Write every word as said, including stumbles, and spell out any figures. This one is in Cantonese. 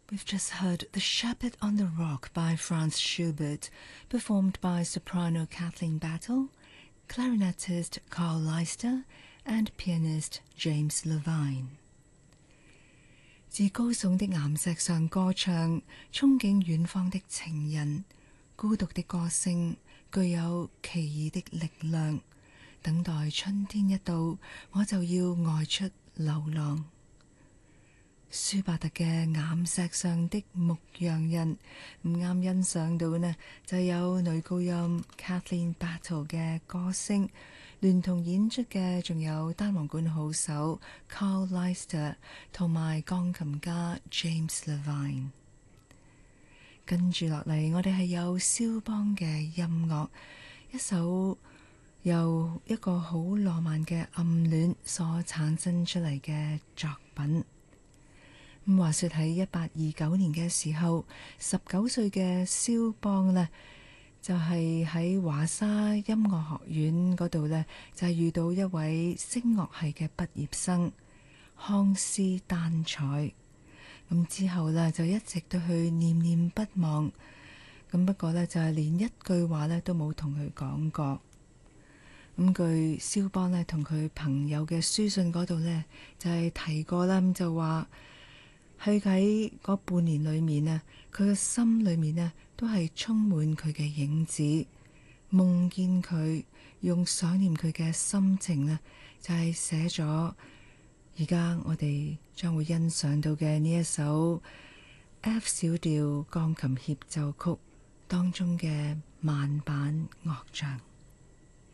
We've just heard The Shepherd on the Rock by Franz Schubert, performed by soprano Kathleen Battle, clarinetist Carl Leister, and pianist James Levine. 自高聳的岩石上歌唱，憧憬遠方的情人，孤獨的歌聲，具有奇異的力量。等待春天一到，我就要外出流浪。舒伯特嘅岩石上的牧羊人唔啱欣賞到呢，就有女高音 Kathleen Battle 嘅歌聲，聯同演出嘅仲有單簧管好手 Carl Leister 同埋鋼琴家 James Levine。跟住落嚟，我哋係有肖邦嘅音樂，一首由一個好浪漫嘅暗戀所產生出嚟嘅作品。咁話說喺一八二九年嘅時候，十九歲嘅肖邦呢，就係喺華沙音樂學院嗰度呢，就係遇到一位聲樂系嘅畢業生康斯丹采。咁之後呢，就一直都去念念不忘。咁不過呢，就係連一句話呢都冇同佢講過。咁據肖邦呢同佢朋友嘅書信嗰度呢，就係提過啦，咁就話。佢喺嗰半年裏面呢，佢嘅心裏面呢都係充滿佢嘅影子，夢見佢，用想念佢嘅心情呢，就係寫咗而家我哋將會欣賞到嘅呢一首 F 小調鋼琴協奏曲當中嘅慢板樂章。